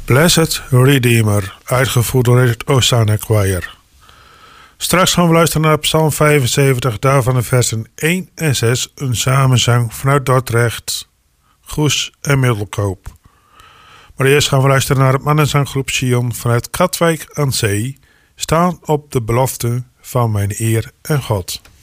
Blessed Redeemer, uitgevoerd door het Hosanna Choir. Straks gaan we luisteren naar Psalm 75, daarvan de versen 1 en 6, een samenzang vanuit Dordrecht, Goes en Middelkoop. Maar eerst gaan we luisteren naar het mannenzanggroep Sion vanuit Katwijk aan Zee, staan op de belofte van mijn Heer en God.